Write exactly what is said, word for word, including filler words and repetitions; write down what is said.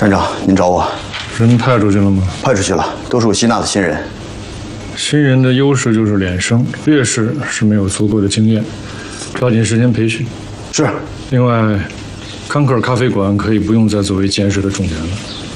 站长，您找我？ 人派出去了吗？ 派出去了，都是我吸纳的新人。 新人的优势就是脸生，劣势是没有足够的经验，抓紧时间培训。 是。 另外，康克尔咖啡馆可以不用再作为监视的重点了。